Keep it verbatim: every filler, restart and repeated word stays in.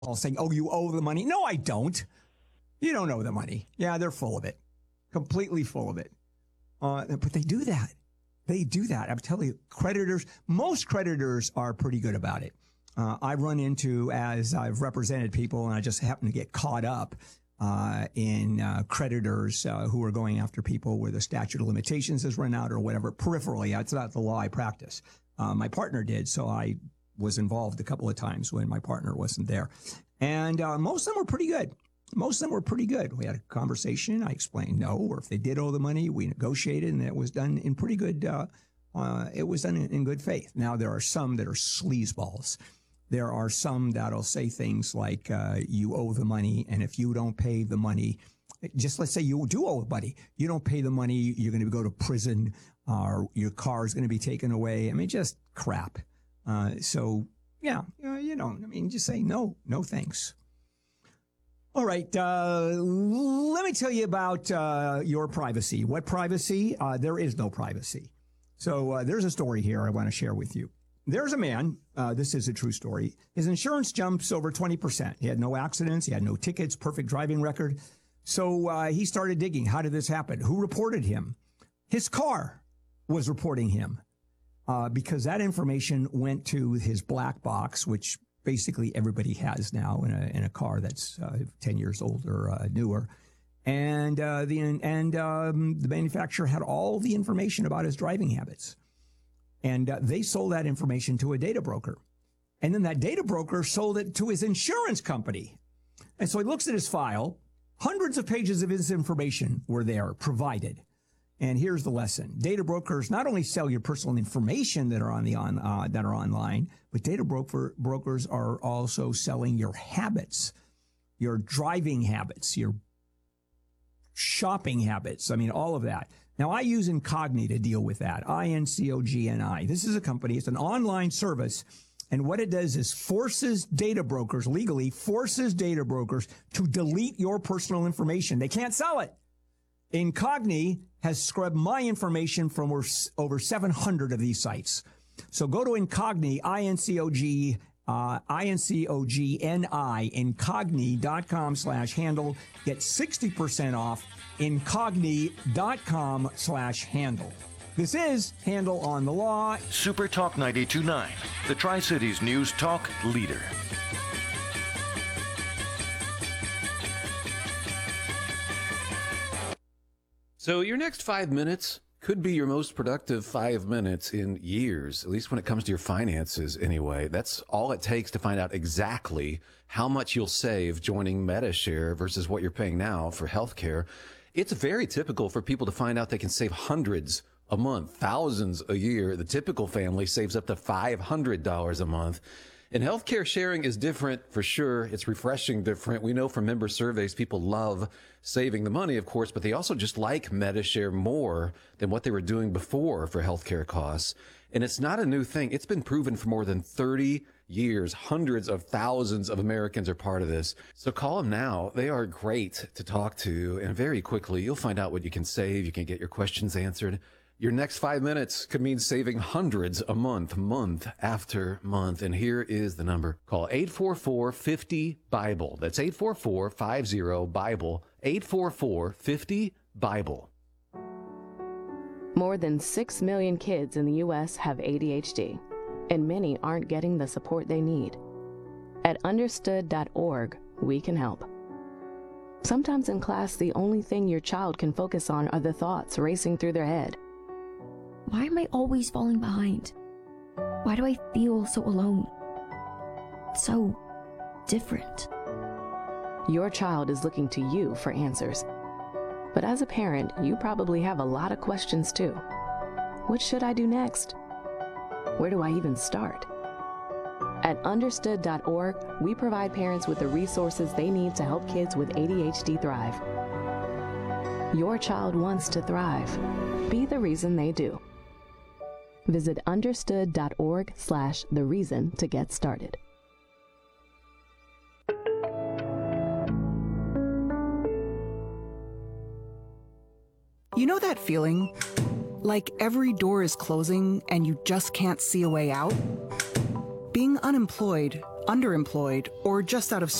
all saying, oh, you owe the money. No, I don't. You don't owe the money. Yeah, they're full of it. Completely full of it. Uh, but they do that. They do that. I'm telling you, creditors, most creditors are pretty good about it. Uh, I run into, as I've represented people, and I just happen to get caught up uh, in uh, creditors uh, who are going after people where the statute of limitations has run out or whatever, peripherally. That's not the law I practice. Uh, my partner did, so I was involved a couple of times when my partner wasn't there. And uh, most of them were pretty good. Most of them were pretty good. We had a conversation. I explained no, or if they did owe the money, we negotiated, and it was done in pretty good, uh, uh, it was done in, in good faith. Now, there are some that are sleazeballs. There are some that'll say things like, uh, you owe the money, and if you don't pay the money, just let's say you do owe the money, you don't pay the money, you're going to go to prison, or your car is going to be taken away. I mean, just crap. Uh, so, yeah, you know, I mean, just say no, no thanks. All right, uh, let me tell you about uh, your privacy. What privacy? Uh, there is no privacy. So uh, there's a story here I want to share with you. There's a man, uh, this is a true story, his insurance jumps over twenty percent. He had no accidents, he had no tickets, perfect driving record. So uh, he started digging. How did this happen? Who reported him? His car was reporting him uh, because that information went to his black box, which basically everybody has now in a in a car that's uh, ten years old or uh, newer. And uh, the and um, the manufacturer had all the information about his driving habits. And uh, they sold that information to a data broker. And then that data broker sold it to his insurance company. And so he looks at his file. Hundreds of pages of his information were there provided. And here's the lesson. Data brokers not only sell your personal information that are on the on uh, that are online, but data broker brokers are also selling your habits, your driving habits, your shopping habits. I mean, all of that. Now, I use Incogni to deal with that, I N C O G N I. This is a company. It's an online service. And what it does is forces data brokers, legally forces data brokers to delete your personal information. They can't sell it. Incogni has scrubbed my information from over seven hundred of these sites. So go to Incogni, I N C O G, uh, I N C O G N I, incogni.com slash handle. Get sixty percent off, incogni.com slash handle. This is Handle on the Law. Super Talk ninety-two point nine, the Tri-Cities News Talk leader. So your next five minutes could be your most productive five minutes in years, at least when it comes to your finances anyway. That's all it takes to find out exactly how much you'll save joining Medi-Share versus what you're paying now for healthcare. It's very typical for people to find out they can save hundreds a month, thousands a year. The typical family saves up to five hundred dollars a month. And healthcare sharing is different for sure. It's refreshing different. We know from member surveys, people love saving the money, of course, but they also just like Medi-Share more than what they were doing before for healthcare costs. And it's not a new thing. It's been proven for more than thirty years. Hundreds of thousands of Americans are part of this. So call them now. They are great to talk to. And very quickly, you'll find out what you can save. You can get your questions answered. Your next five minutes could mean saving hundreds a month, month after month. And here is the number. Call eight four four, five zero, BIBLE. That's eight four four, five zero, BIBLE. eight four four, five zero, BIBLE. More than six million kids in the U S have A D H D, and many aren't getting the support they need. At understood dot org, we can help. Sometimes in class, the only thing your child can focus on are the thoughts racing through their head. Why am I always falling behind? Why do I feel so alone? So different. Your child is looking to you for answers. But as a parent, you probably have a lot of questions too. What should I do next? Where do I even start? At understood dot org, we provide parents with the resources they need to help kids with A D H D thrive. Your child wants to thrive. Be the reason they do. Visit understood dot org slash the reason to get started. You know that feeling? Like every door is closing and you just can't see a way out? Being unemployed underemployed, or just out of